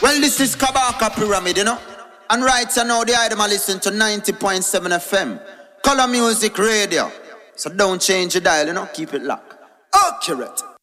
Well, this is Kabaka Pyramid, you know. And right now, the item I listen to 90.7 FM. Color Music Radio. So don't change your dial, you know. Keep it locked. Accurate.